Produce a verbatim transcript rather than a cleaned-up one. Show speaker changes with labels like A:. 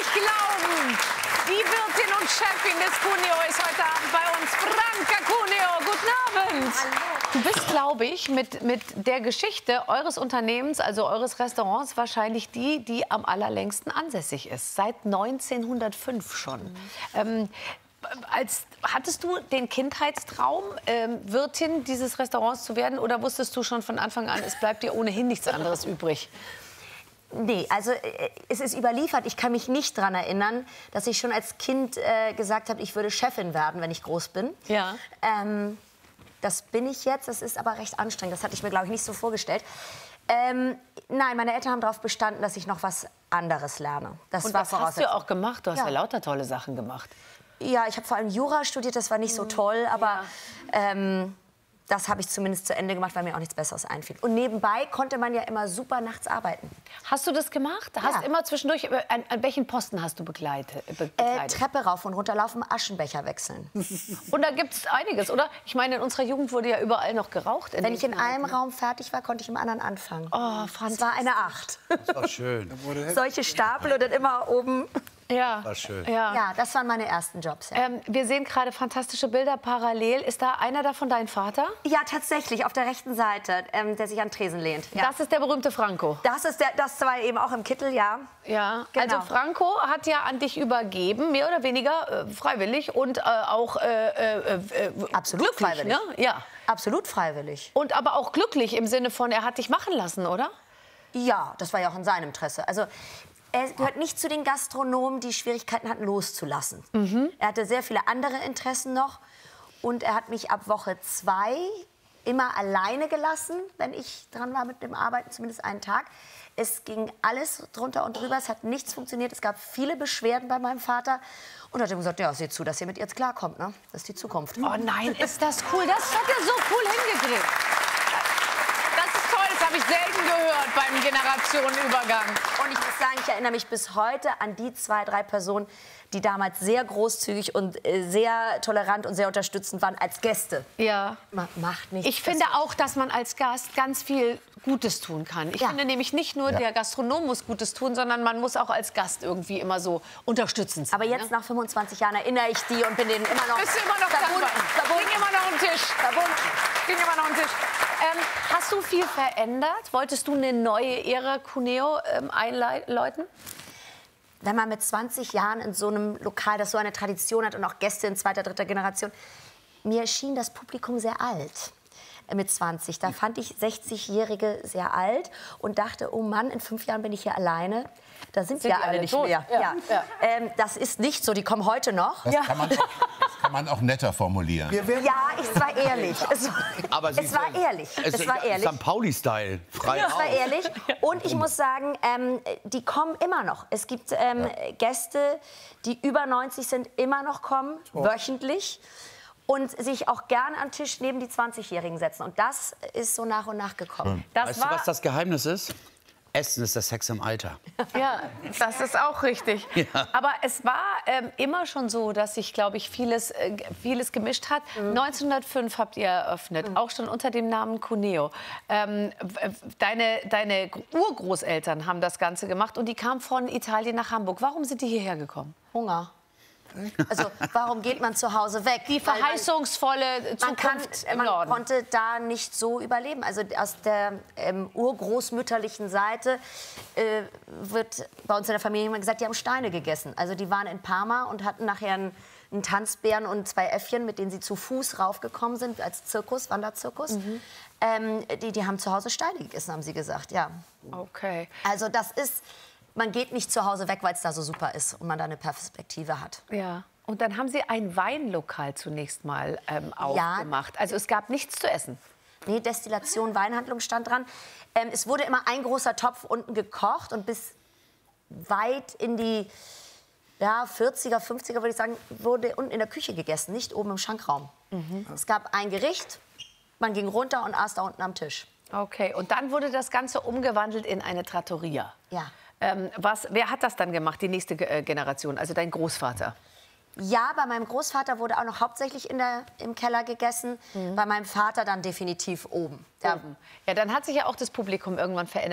A: nicht glauben. Die Wirtin und Chefin des Cuneo ist heute Abend bei uns. Franca Cuneo, guten Abend.
B: Hallo.
A: Du bist, glaube ich, mit, mit der Geschichte eures Unternehmens, also eures Restaurants, wahrscheinlich die, die am allerlängsten ansässig ist. Seit neunzehnhundertfünf schon. Mhm. Ähm, als, hattest du den Kindheitstraum, ähm, Wirtin dieses Restaurants zu werden? Oder wusstest du schon von Anfang an, es bleibt dir ohnehin nichts anderes übrig?
B: Nee, also äh, es ist überliefert. Ich kann mich nicht daran erinnern, dass ich schon als Kind äh, gesagt habe, ich würde Chefin werden, wenn ich groß bin.
A: Ja.
B: Ähm, das bin ich jetzt. Das ist aber recht anstrengend. Das hatte ich mir, glaube ich, nicht so vorgestellt. Ähm, nein, meine Eltern haben darauf bestanden, dass ich noch was anderes lerne. Das
A: Und
B: war
A: was hast du auch gemacht? Du hast ja,
B: ja
A: lauter tolle Sachen gemacht.
B: Ja, ich habe vor allem Jura studiert. Das war nicht so toll, aber
A: Ja.
B: ähm, das habe ich zumindest zu Ende gemacht, weil mir auch nichts Besseres einfiel. Und nebenbei konnte man ja immer super nachts arbeiten.
A: Hast du das gemacht? Hast
B: Ja.
A: immer zwischendurch, an, an welchen Posten hast du begleitet?
B: Äh,
A: begleitet?
B: Treppe rauf und runter laufen, Aschenbecher wechseln.
A: Und da gibt es einiges, oder? Ich meine, in unserer Jugend wurde ja überall noch geraucht. In
B: Wenn ich in
A: den
B: einem
A: Kneipen.
B: Raum fertig war, konnte ich im anderen anfangen.
A: Oh,
B: Das war eine Acht.
C: Das war schön.
B: Solche Stapel und dann immer oben.
A: Ja.
C: War schön.
A: Ja.
B: Ja, das waren meine ersten Jobs. Ja,
A: Ähm, wir sehen gerade fantastische Bilder parallel. Ist da einer davon dein Vater?
B: ja tatsächlich, auf der rechten Seite, ähm, der sich an den Tresen lehnt. Ja.
A: Das ist der berühmte Franco.
B: Das ist der, das war eben auch im Kittel, ja.
A: Ja,
B: Genau.
A: also Franco hat ja an dich übergeben, mehr oder weniger äh, freiwillig und äh, auch äh, äh, äh,
B: Absolut
A: glücklich,
B: freiwillig.
A: ne? Ja.
B: Absolut freiwillig.
A: Und aber auch glücklich im Sinne von, er hat dich machen lassen, oder?
B: Ja, das war ja auch in seinem Interesse. Also, er gehört nicht zu den Gastronomen, die Schwierigkeiten hatten, loszulassen.
A: Mhm.
B: Er hatte sehr viele andere Interessen noch. Und er hat mich ab Woche zwei immer alleine gelassen, wenn ich dran war mit dem Arbeiten, zumindest einen Tag. Es ging alles drunter und drüber, es hat nichts funktioniert. Es gab viele Beschwerden bei meinem Vater. Und er hat ihm gesagt, ja, seht zu, dass ihr mit ihr jetzt klarkommt, ne? Das ist die Zukunft.
A: Oh nein, ist das cool. Das hat er so cool hingekriegt. Das ist toll, das habe ich selten gehört beim Generationenübergang.
B: Und ich muss sagen, ich erinnere mich bis heute an die zwei, drei Personen, die damals sehr großzügig und äh, sehr tolerant und sehr unterstützend waren als Gäste.
A: Ja.
B: Ma- Macht nichts.
A: Ich finde auch, dass man als Gast ganz viel Gutes tun kann. Ich
B: Ja.
A: finde nämlich nicht nur der Gastronom muss Gutes tun, sondern man muss auch als Gast irgendwie immer so unterstützend sein.
B: Aber jetzt
A: ne?
B: nach fünfundzwanzig Jahren erinnere ich die und bin denen immer noch
A: Bist du immer noch
B: verbunden.
A: dankbar?
B: verbunden.
A: Ging immer noch am Tisch.
B: verbunden.
A: Ging immer noch am Tisch. Ähm, hast du viel verändert? Wolltest du eine neue Ära Cuneo ähm, einläuten?
B: Wenn man mit zwanzig Jahren in so einem Lokal, das so eine Tradition hat und auch Gäste in zweiter, dritter Generation, mir schien das Publikum sehr alt äh, mit zwanzig. Da fand ich sechzigjährige sehr alt und dachte, oh Mann, in fünf Jahren bin ich hier alleine. Da sind,
A: Sind
B: wir
A: die
B: alle
A: alle
B: nicht
A: tot?
B: mehr.
A: Ja.
B: Ja.
A: Ja.
B: Ähm, das ist nicht so, die kommen heute noch.
D: Das, kann man auch, das kann man auch netter formulieren.
B: Ja, es war ehrlich. Es,
C: Aber Sie
B: es war
C: sind-
B: ehrlich.
C: Es
B: Es war ehrlich.
C: Sankt Pauli-Style. Frei
B: Das war
C: raus.
B: ehrlich. Und ich muss sagen, ähm, die kommen immer noch. Es gibt ähm, Gäste, die über neunzig sind, immer noch kommen, wöchentlich. Und sich auch gern am Tisch neben die zwanzigjährigen setzen. Und das ist so nach und nach gekommen.
A: Das
C: Weißt
A: war,
C: du, was das Geheimnis ist? Essen ist der Sex im Alter.
A: ja, das ist auch richtig.
C: Ja.
A: Aber es war ähm, immer schon so, dass sich, glaube ich, vieles, äh, vieles gemischt hat.
B: Mhm.
A: neunzehnhundertfünf habt ihr eröffnet, auch schon unter dem Namen Cuneo. Ähm, w- deine, deine Urgroßeltern haben das Ganze gemacht und die kamen von Italien nach Hamburg. Warum sind die hierher gekommen?
B: Hunger. Also warum geht man zu Hause weg?
A: Die
B: Weil man-
A: verheißungsvolle
B: Man, kann,
A: Zukunft im
B: man
A: Norden.
B: konnte da nicht so überleben. Also aus der ähm, urgroßmütterlichen Seite äh, wird bei uns in der Familie immer gesagt, die haben Steine gegessen. Also die waren in Parma und hatten nachher einen, einen Tanzbären und zwei Äffchen, mit denen sie zu Fuß raufgekommen sind, als Zirkus, Wanderzirkus. Ähm, die, die haben zu Hause Steine gegessen, haben sie gesagt, ja.
A: Okay.
B: Also das ist, man geht nicht zu Hause weg, weil es da so super ist und man da eine Perspektive hat.
A: Ja. Und dann haben Sie ein Weinlokal zunächst mal ähm, aufgemacht. Also es gab nichts zu essen.
B: Nee, Destillation, Weinhandlung stand dran. Ähm, es wurde immer ein großer Topf unten gekocht und bis weit in die ja, vierziger, fünfziger, würde ich sagen, wurde unten in der Küche gegessen, nicht oben im Schankraum. Es gab ein Gericht, man ging runter und aß da unten am Tisch.
A: Okay, und dann wurde das Ganze umgewandelt in eine Trattoria.
B: Ja.
A: Ähm, was, wer hat das dann gemacht, die nächste äh, Generation, also dein Großvater?
B: Ja, bei meinem Großvater wurde auch noch hauptsächlich in der, im Keller gegessen. Bei meinem Vater dann definitiv oben. Der
A: Ja, dann hat sich ja auch das Publikum irgendwann verändert.